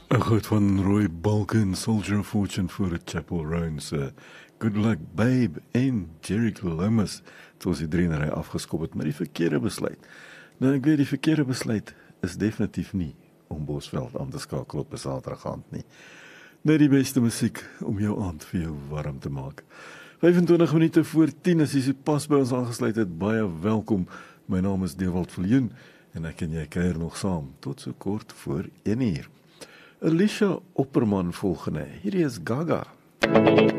'n goed van Roy Balkan, Soldier of Fortune voor 'n Chapel Roan se Good Luck Babe en Jerry Columbus, toe ons die 3 in 'n ry afgeskop het met die verkeerde besluit. Nou ek weet die verkeerde besluit is definitief nie om Bosveld aan te skakel op 'n Saterdag aand nie. Net die beste musiek om jou aand vir jou warm te maak. 25 minute voor 10 as jy so pas by ons aangesluit het, baie welkom. My naam is Dewald Viljoen en ek en jy kuier nog saam tot so kort voor 1 uur. Alicia Opperman volgende. Hierdie is Gaga.